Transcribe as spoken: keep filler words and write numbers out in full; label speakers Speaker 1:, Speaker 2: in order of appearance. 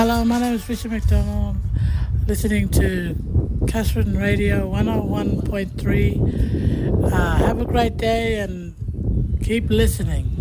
Speaker 1: Hello, my name is Richard McDonald, listening to Catherine Radio one oh one point three. Uh, have a great day and keep listening.